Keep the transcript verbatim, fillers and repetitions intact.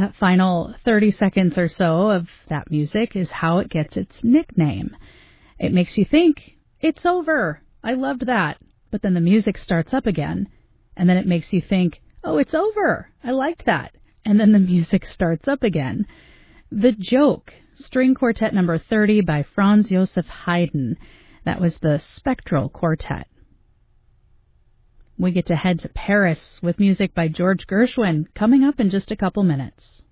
That final thirty seconds or so of that music is how it gets its nickname. It makes you think, it's over. I loved that. But then the music starts up again, and then it makes you think, oh, it's over. I liked that. And then the music starts up again. The Joke, String Quartet number thirty by Franz Joseph Haydn. That was the Spectral Quartet. We get to head to Paris with music by George Gershwin coming up in just a couple minutes.